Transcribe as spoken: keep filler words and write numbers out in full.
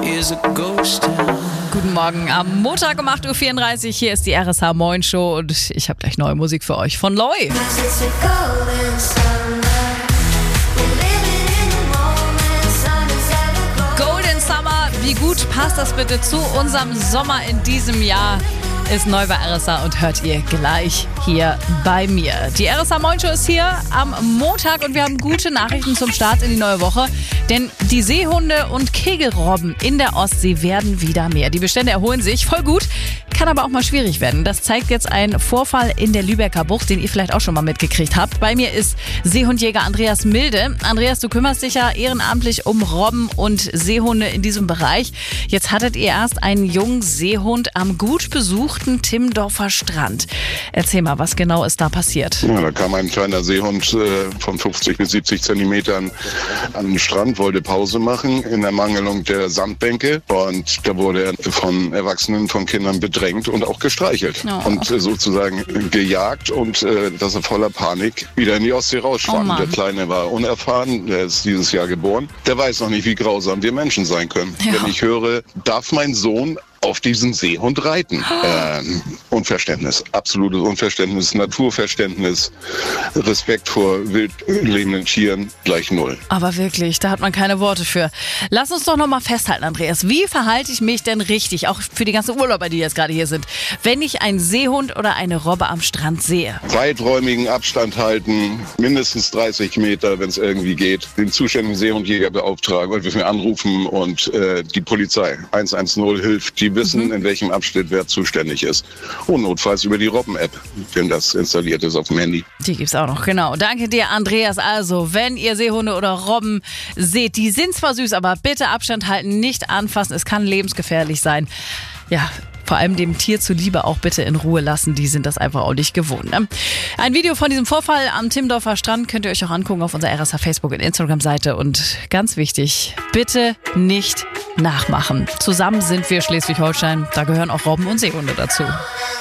is a ghost town. Guten Morgen am Montag um acht Uhr vierunddreißig. Hier ist die R S H Moin Show und ich habe gleich neue Musik für euch von Loy. Golden Summer, wie gut passt das bitte zu unserem Sommer in diesem Jahr? Ist neu bei R S H und hört ihr gleich hier bei mir. Die R S H Moin Show ist hier am Montag und wir haben gute Nachrichten zum Start in die neue Woche. Denn die Seehunde und Kegelrobben in der Ostsee werden wieder mehr. Die Bestände erholen sich voll gut, kann aber auch mal schwierig werden. Das zeigt jetzt ein Vorfall in der Lübecker Bucht, den ihr vielleicht auch schon mal mitgekriegt habt. Bei mir ist Seehundjäger Andreas Milde. Andreas, du kümmerst dich ja ehrenamtlich um Robben und Seehunde in diesem Bereich. Jetzt hattet ihr erst einen jungen Seehund am gut besuchten Timmendorfer Strand. Erzähl mal, was genau ist da passiert? Ja, da kam ein kleiner Seehund äh, von fünfzig bis siebzig Zentimetern an den Strand, wollte Pause machen in der Mangelung der Sandbänke und da wurde er von Erwachsenen, von Kindern bedrängt und auch gestreichelt Oh. und äh, sozusagen gejagt und äh, dass er voller Panik wieder in die Ostsee Oh rausschwamm. Mann. Der Kleine war unerfahren, der ist dieses Jahr geboren. Der weiß noch nicht, wie grausam wir Menschen sein können. Ja. Wenn ich höre, darf mein Sohn auf diesen Seehund reiten. Ähm, Unverständnis, absolutes Unverständnis, Naturverständnis, Respekt vor wild lebenden Tieren gleich null. Aber wirklich, da hat man keine Worte für. Lass uns doch noch mal festhalten, Andreas. Wie verhalte ich mich denn richtig, auch für die ganzen Urlauber, die jetzt gerade hier sind, wenn ich einen Seehund oder eine Robbe am Strand sehe? Weiträumigen Abstand halten, mindestens dreißig Meter, wenn es irgendwie geht. Den zuständigen Seehundjäger beauftragen und wir anrufen und äh, die Polizei eins eins null hilft. Die wissen, mhm. in welchem Abschnitt wer zuständig ist. Und notfalls über die Robben-App, wenn das installiert ist auf dem Handy. Die gibt's auch noch, genau. Danke dir, Andreas. Also, wenn ihr Seehunde oder Robben seht, die sind zwar süß, aber bitte Abstand halten, nicht anfassen. Es kann lebensgefährlich sein. Ja, vor allem dem Tier zuliebe auch bitte in Ruhe lassen. Die sind das einfach auch nicht gewohnt. Ne? Ein Video von diesem Vorfall am Timmendorfer Strand könnt ihr euch auch angucken auf unserer R S H Facebook- und Instagram-Seite. Und ganz wichtig, bitte nicht nachmachen. Zusammen sind wir Schleswig-Holstein. Da gehören auch Robben und Seehunde dazu.